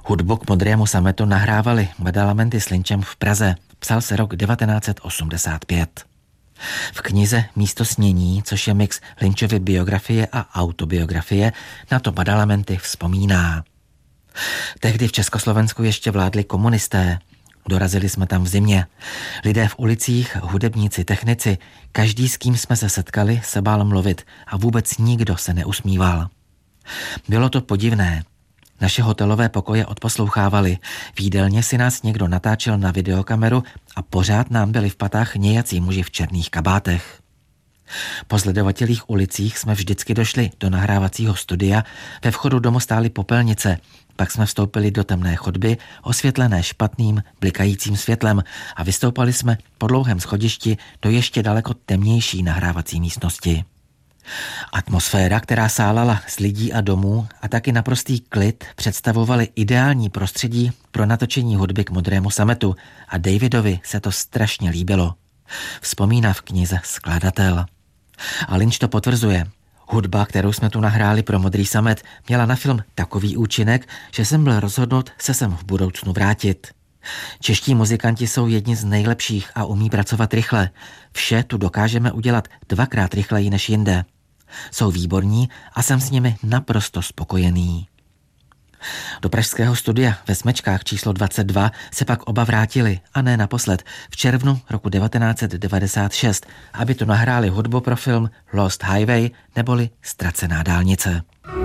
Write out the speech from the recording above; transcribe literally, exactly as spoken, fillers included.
Hudbu k Modrému sametu nahrávali Badalamenty s Lynchem v Praze. Psal se rok devatenáct set osmdesát pět. V knize Místo snění, což je mix Lynchovy biografie a autobiografie, na to Badalamenty vzpomíná. Tehdy v Československu ještě vládli komunisté. Dorazili jsme tam v zimě. Lidé v ulicích, hudebníci, technici, každý, s kým jsme se setkali, se bál mluvit a vůbec nikdo se neusmíval. Bylo to podivné. Naše hotelové pokoje odposlouchávali, v jídelně si nás někdo natáčel na videokameru a pořád nám byli v patách nějací muži v černých kabátech. Po zledovatělých ulicích jsme vždycky došli do nahrávacího studia, ve vchodu domu stály popelnice, pak jsme vstoupili do temné chodby, osvětlené špatným, blikajícím světlem a vystoupali jsme po dlouhém schodišti do ještě daleko temnější nahrávací místnosti. Atmosféra, která sálala z lidí a domů a taky naprostý klid představovaly ideální prostředí pro natočení hudby k Modrému sametu a Davidovi se to strašně líbilo. Vzpomíná v knize skladatel. A Lynch to potvrzuje. Hudba, kterou jsme tu nahráli pro Modrý samet, měla na film takový účinek, že jsem byl rozhodnut se sem v budoucnu vrátit. Čeští muzikanti jsou jedni z nejlepších a umí pracovat rychle. Vše tu dokážeme udělat dvakrát rychleji než jinde. Jsou výborní a jsem s nimi naprosto spokojený. Do pražského studia ve Smečkách číslo dvacet dva se pak oba vrátili, a ne naposled, v červnu roku devatenáct set devadesát šest, aby tu nahráli hudbu pro film Lost Highway neboli Ztracená dálnice.